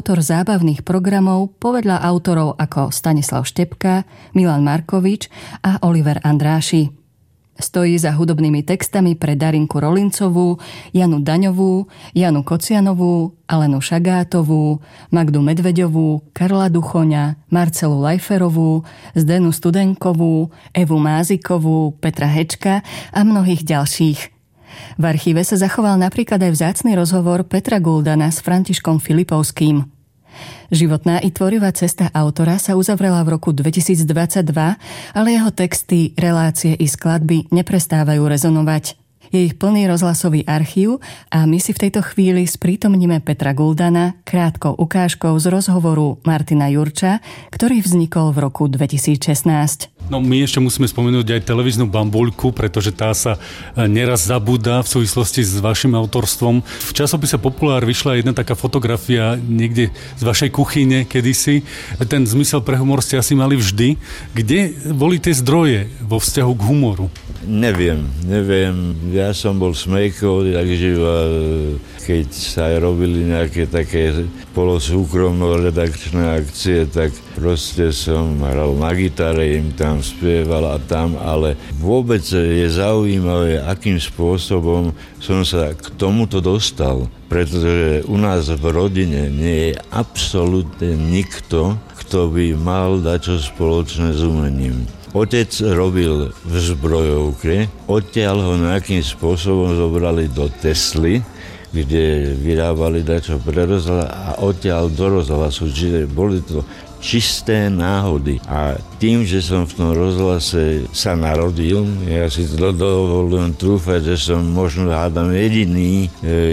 autor zábavných programov povedľa autorov ako Stanislav Štepka, Milan Markovič a Oliver Andráši. Stojí za hudobnými textami pre Darinku Rolincovú, Janu Daňovú, Janu Kocianovú, Alenu Šagátovú, Magdu Medveďovú, Karla Duchoňa, Marcelu Lajferovú, Zdenu Studenkovú, Evu Mázikovú, Petra Hečka a mnohých ďalších. V archíve sa zachoval napríklad aj vzácny rozhovor Petra Guldana s Františkom Filipovským. Životná i tvorivá cesta autora sa uzavrela v roku 2022, ale jeho texty, relácie i skladby neprestávajú rezonovať. Je ich plný rozhlasový archív a my si v tejto chvíli sprítomníme Petra Guldana krátkou ukážkou z rozhovoru Martina Jurča, ktorý vznikol v roku 2016. No my ešte musíme spomenúť aj televíznu bambuľku, pretože tá sa neraz zabúda v súvislosti s vašim autorstvom. V časopise Populár vyšla jedna taká fotografia niekde z vašej kuchyne kedysi. Ten zmysel pre humor ste asi mali vždy. Kde boli tie zdroje vo vzťahu k humoru? Neviem. Ja som bol smejkov, takže keď sa robili nejaké také polosúkromno-redakčné akcie, tak proste som hral na gitare, im tam spieval a tam, ale vôbec je zaujímavé, akým spôsobom som sa k tomuto dostal, pretože u nás v rodine nie je absolútne nikto, kto by mal dačo spoločné s umením. Otec robil v zbrojovke, odtiaľ ho nejakým spôsobom zobrali do Tesly, kde vyrábali dačo pre rozhlas a odtiaľ do rozhlasu, čiže boli to čisté náhody. A tým, že som v tom rozhlase sa narodil, ja si to dovolujem trúfať, že som možno hádam jediný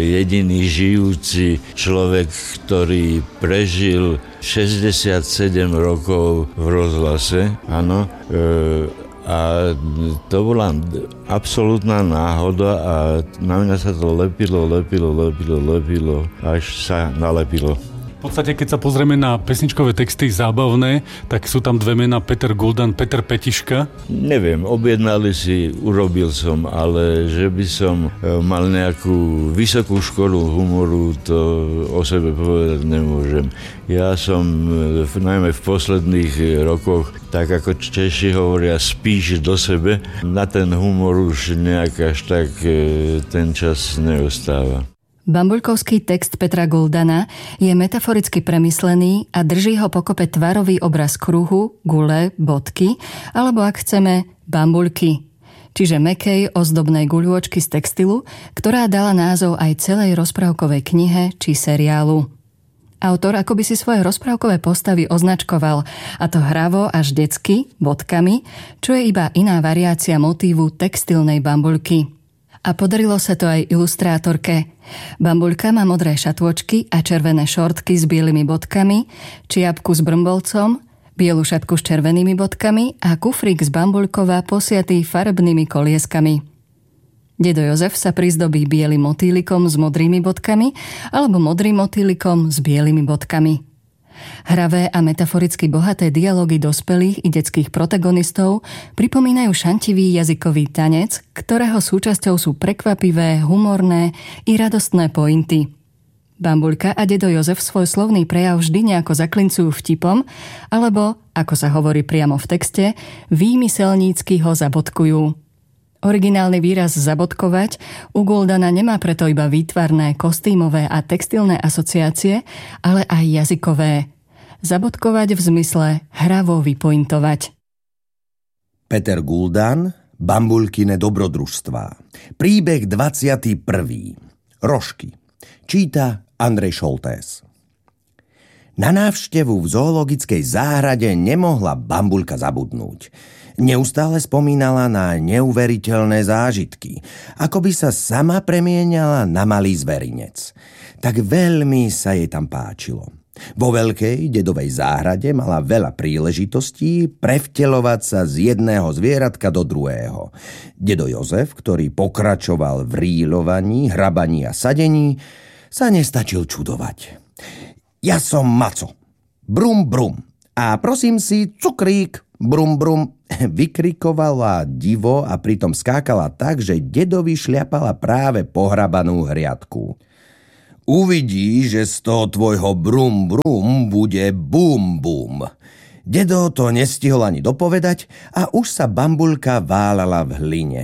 žijúci človek, ktorý prežil 67 rokov v rozhlase, áno. A to bola absolútna náhoda a na mňa sa to lepilo, až sa nalepilo. V podstate, keď sa pozrieme na pesničkové texty zábavné, tak sú tam dve mená, Peter Guldan, Peter Petiška. Neviem, objednali si, urobil som, ale že by som mal nejakú vysokú školu humoru, to o sebe povedať nemôžem. Ja som najmä v posledných rokoch, tak ako Češi hovoria, spíš do sebe. Na ten humor už nejak až tak ten čas neostáva. Bambuľkovský text Petra Guldana je metaforicky premyslený a drží ho pokope tvarový obraz kruhu, gule, bodky, alebo ak chceme, bambuľky, čiže mäkkej ozdobnej guľôčky z textilu, ktorá dala názov aj celej rozprávkovej knihe či seriálu. Autor akoby si svoje rozprávkové postavy označkoval, a to hravo až detsky, bodkami, čo je iba iná variácia motívu textilnej bambuľky. A podarilo sa to aj ilustrátorke. Bambuľka má modré šatôčky a červené šortky s bielými bodkami, čiapku s brmbolcom, bielu šatku s červenými bodkami a kufrík z bambuľkova posiatý farebnými kolieskami. Dedo Jozef sa prizdobí bielym motýlikom s modrými bodkami alebo modrým motýlikom s bielými bodkami. Hravé a metaforicky bohaté dialógy dospelých i detských protagonistov pripomínajú šantivý jazykový tanec, ktorého súčasťou sú prekvapivé, humorné i radostné pointy. Bambuľka a dedo Jozef svoj slovný prejav vždy nejako zaklincujú vtipom, alebo, ako sa hovorí priamo v texte, výmyselnícky ho zabodkujú. Originálny výraz zabodkovať u Guldana nemá preto iba výtvarné, kostýmové a textilné asociácie, ale aj jazykové. Zabodkovať v zmysle hravo vypointovať. Peter Guldan, Bambuľkine dobrodružstvá. Príbeh 21. Rožky. Číta Andrej Šoltés. Na návštevu v zoologickej záhrade nemohla Bambuľka zabudnúť. Neustále spomínala na neuveriteľné zážitky, ako by sa sama premieňala na malý zverinec. Tak veľmi sa jej tam páčilo. Vo veľkej dedovej záhrade mala veľa príležitostí prevteľovať sa z jedného zvieratka do druhého. Dedo Jozef, ktorý pokračoval v rýľovaní, hrabaní a sadení, sa nestačil čudovať. Ja som Maco. Brum, brum. A prosím si, cukrík. Brum, brum. Vykrikovala divo a pritom skákala tak, že dedovi šľapala práve pohrabanú hriadku. Uvidíš, že z toho tvojho brum brum bude bum bum. Dedo to nestihol ani dopovedať a už sa Bambulka váľala v hline.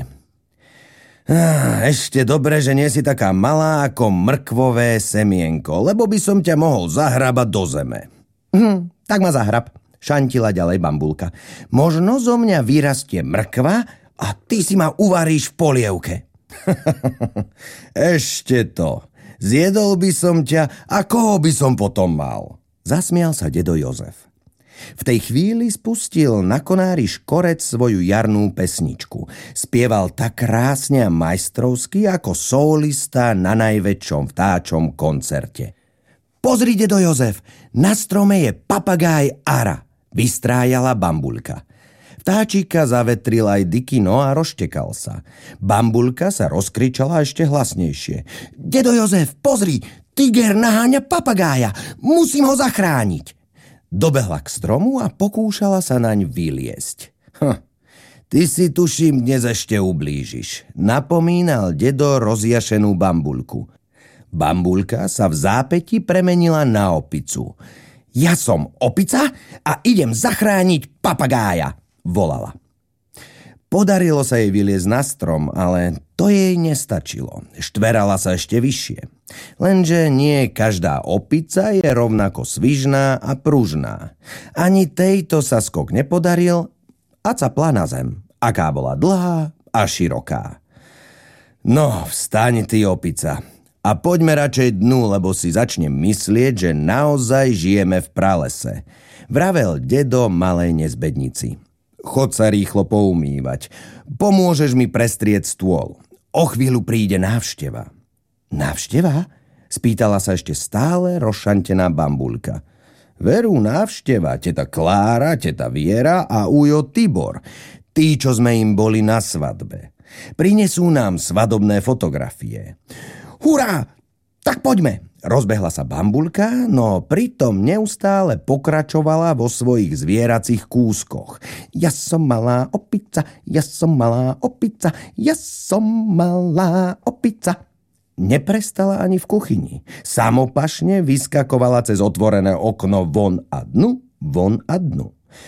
Ešte dobre, že nie si taká malá ako mrkvové semienko, lebo by som ťa mohol zahrabať do zeme. Tak ma zahrab, šantila ďalej Bambulka. Možno zo mňa vyrastie mrkva a ty si ma uvaríš v polievke. Ešte to. Zjedol by som ťa a koho by som potom mal? Zasmial sa dedo Jozef. V tej chvíli spustil na konári škorec svoju jarnú pesničku. Spieval tak krásne a majstrovsky ako solista na najväčšom vtáčom koncerte. Pozri, dedo Jozef, na strome je papagáj Ara, vystrájala Bambulka. Vtáčika zavetril aj Dikino a rozštekal sa. Bambulka sa rozkričala ešte hlasnejšie. Dedo Jozef, pozri, tiger naháňa papagája, musím ho zachrániť. Dobehla k stromu a pokúšala sa naň vyliesť. Ty si, tuším, dnes ešte ublížiš, napomínal dedo rozjašenú Bambulku. Bambulka sa v zápäti premenila na opicu. Ja som opica a idem zachrániť papagája, volala. Podarilo sa jej vyliezť na strom, ale to jej nestačilo. Štverala sa ešte vyššie. Lenže nie každá opica je rovnako svižná a pružná. Ani tejto sa skok nepodaril a capla na zem, aká bola dlhá a široká. No, vstaň ty, opica, a poďme radšej dnu, lebo si začnem myslieť, že naozaj žijeme v pralese, vravel dedo malej nezbednici. Chod sa rýchlo poumývať. Pomôžeš mi prestrieť stôl. O chvíľu príde návšteva. Návšteva? Spýtala sa ešte stále rozšantená Bambulka. Veru, návšteva, teta Klára, teta Viera a ujo Tibor. Tí, čo sme im boli na svadbe. Prinesú nám svadobné fotografie. Hurá! Tak poďme! Rozbehla sa Bambulka, no pritom neustále pokračovala vo svojich zvieracích kúskoch. Ja som malá opica, ja som malá opica, ja som malá opica. Neprestala ani v kuchyni. Samopašne vyskakovala cez otvorené okno von a dnu, von a dnu.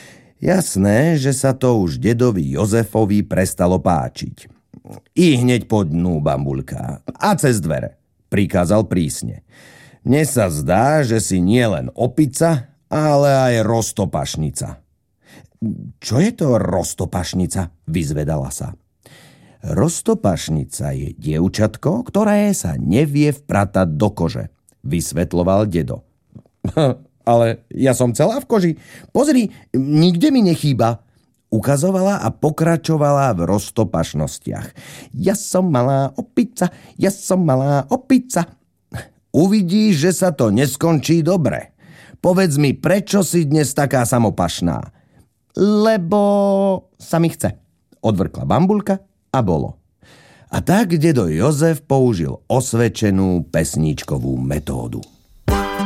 Jasné, že sa to už dedovi Jozefovi prestalo páčiť. I hneď po dnu, Bambulka, a cez dvere, prikázal prísne. Mne sa zdá, že si nie len opica, ale aj roztopašnica. Čo je to roztopašnica? Vyzvedala sa. Roztopašnica je dievčatko, ktoré sa nevie vpratať do kože, vysvetloval dedo. Ale ja som celá v koži. Pozri, nikde mi nechýba. Ukazovala a pokračovala v roztopašnostiach. Ja som malá opica, ja som malá opica. Uvidíš, že sa to neskončí dobre. Povedz mi, prečo si dnes taká samopašná? Lebo sa mi chce, odvrkla Bambulka a bolo. A tak dedo Jozef použil osvedčenú pesníčkovú metódu.